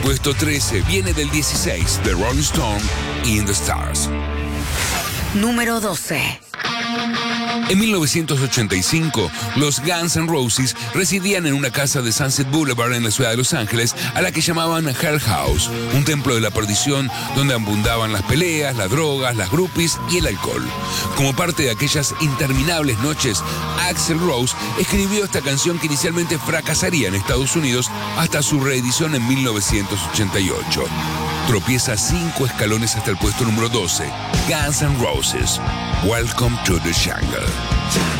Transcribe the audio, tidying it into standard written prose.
puesto 13 viene del 16 de Rolling Stone, In the Stars. Número 12. En 1985, los Guns N' Roses residían en una casa de Sunset Boulevard en la ciudad de Los Ángeles, a la que llamaban Hell House, un templo de la perdición donde abundaban las peleas, las drogas, las groupies y el alcohol. Como parte de aquellas interminables noches, Axl Rose escribió esta canción que inicialmente fracasaría en Estados Unidos hasta su reedición en 1988. Tropieza 5 escalones hasta el puesto número 12. Guns N' Roses, Welcome to the Jungle.